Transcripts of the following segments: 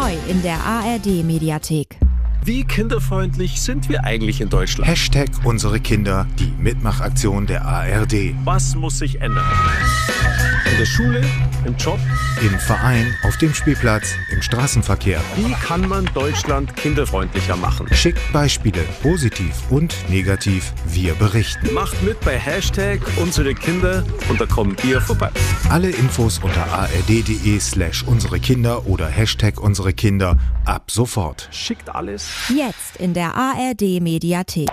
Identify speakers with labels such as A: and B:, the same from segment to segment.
A: Neu in der ARD-Mediathek.
B: Wie kinderfreundlich sind wir eigentlich in Deutschland?
C: Hashtag unsere Kinder, die Mitmachaktion der ARD.
B: Was muss sich ändern? In der Schule, im Job,
C: im Verein, auf dem Spielplatz, im Straßenverkehr.
B: Wie kann man Deutschland kinderfreundlicher machen?
C: Schickt Beispiele, positiv und negativ, wir berichten.
B: Macht mit bei Hashtag unsere Kinder und da kommen wir vorbei.
C: Alle Infos unter ard.de/unsere Kinder oder Hashtag unsere Kinder ab sofort.
B: Schickt alles.
A: Jetzt in der ARD-Mediathek.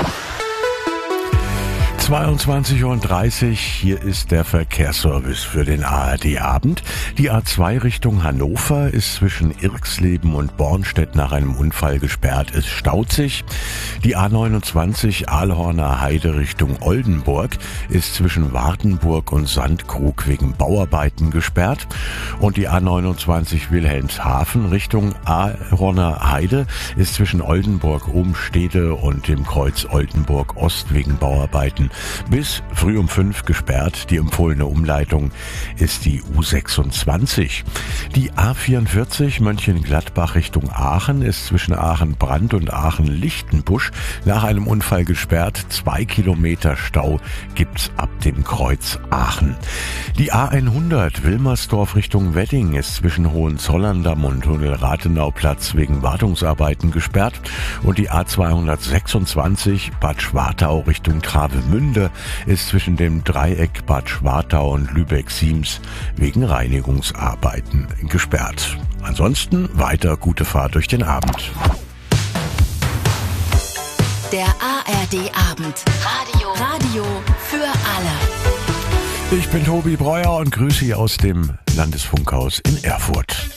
D: 22:30 Uhr, hier ist der Verkehrsservice für den ARD-Abend. Die A2 Richtung Hannover ist zwischen Irxleben und Bornstedt nach einem Unfall gesperrt. Es staut sich. Die A29 Aalhorner Heide Richtung Oldenburg ist zwischen Wartenburg und Sandkrug wegen Bauarbeiten gesperrt. Und die A29 Wilhelmshaven Richtung Aalhorner Heide ist zwischen Oldenburg-Umstede und dem Kreuz Oldenburg Ost wegen Bauarbeiten bis früh um 5 gesperrt. Die empfohlene Umleitung ist die U26. Die A44 Mönchengladbach Richtung Aachen ist zwischen Aachen-Brand und Aachen-Lichtenbusch nach einem Unfall gesperrt. 2 Kilometer Stau gibt's ab dem Kreuz Aachen. Die A100 Wilmersdorf Richtung Wedding ist zwischen Hohenzollern-Damm und Tunnel-Rathenauplatz wegen Wartungsarbeiten gesperrt. Und die A226 Bad Schwartau Richtung Travemünde ist zwischen dem Dreieck Bad Schwartau und Lübeck-Siems wegen Reinigungsarbeiten gesperrt. Ansonsten weiter gute Fahrt durch den Abend.
E: Der ARD-Abend. Radio für alle.
D: Ich bin Tobi Breuer und grüße Sie aus dem Landesfunkhaus in Erfurt.